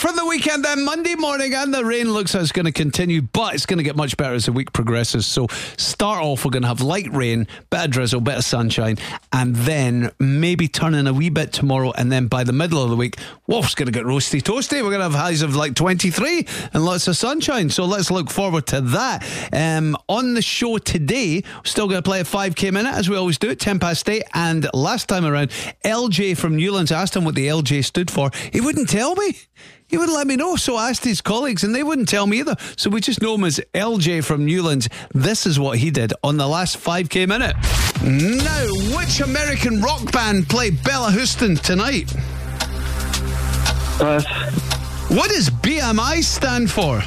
for the weekend then, Monday morning, and the rain looks like it's going to continue, but it's going to get much better as the week progresses. So start off, we're going to have light rain, bit of drizzle, bit of sunshine, and then maybe turning a wee bit tomorrow, and then by the middle of the week, it's going to get roasty toasty. We're going to have highs of like 23 and lots of sunshine, so let's look forward to that. On the show today, we're still going to play a 5k minute as we always do at 10 past 8, and last time around, LJ from Newlands, asked him what the LJ stood for. He wouldn't tell me. He wouldn't let me know, so I asked his colleagues and they wouldn't tell me either. So we just know him as LJ from Newlands. This is what he did on the last 5k minute. Now, which American rock band played Bella Houston tonight? Pass. What does BMI stand for?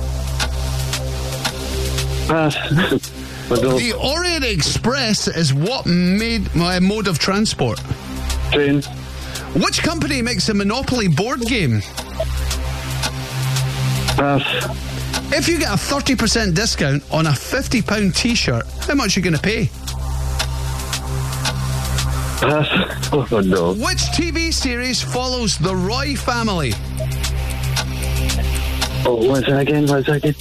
Pass. The Orient Express is what mode of transport? Train. Which company makes a Monopoly board game? Pass. If you get a 30% discount on a £50 t-shirt, how much are you going to pay? Pass. Oh no. Which TV series follows the Roy family? What's that again?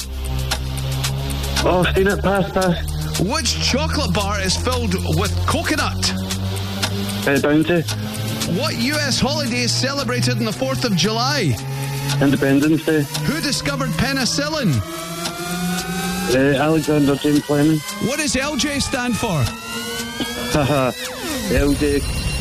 Oh, I've seen it. Pass. Which chocolate bar is filled with coconut? Bounty. What US holiday is celebrated on the 4th of July? Independence Day. Who discovered penicillin? Alexander James Fleming. What does LJ stand for? Haha. LJ.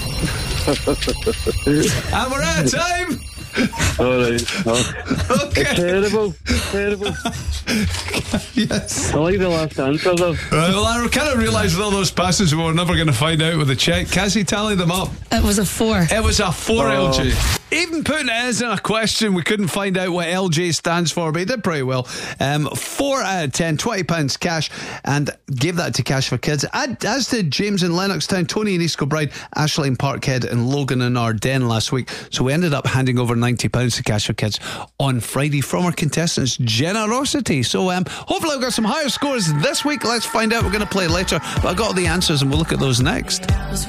And we're out of time. Alright. Oh. Okay. It's terrible. Yes. I like the last answer though. Well, I kind of realised with all those passes we were never going to find out with the check. Cassie, tally them up. It was a 4. It was a 4, LJ. Even putting it as in a question, we couldn't find out what LJ stands for, but he did pretty well. 4 out of 10, £20 cash, and gave that to Cash for Kids. As did James in Lennoxtown, Tony in East Kilbride, Ashley in Parkhead, and Logan in Ardennes last week. So we ended up handing over £90 to Cash for Kids on Friday from our contestants' generosity. So hopefully I've got some higher scores this week. Let's find out. We're going to play later, but I've got all the answers and we'll look at those next.